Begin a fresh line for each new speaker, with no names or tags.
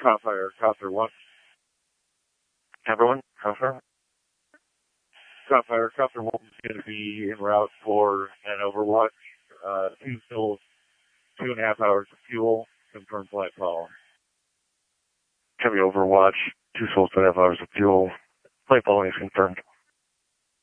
Copfire, Copter 1.
Everyone, confirm.
Copfire, Copter 1 is going to be en route for an Overwatch. 2 fills, 2.5 hours of fuel, confirmed flight follow.
Heavy Overwatch, 2 souls, 2.5 hours of fuel. Flight following is confirmed.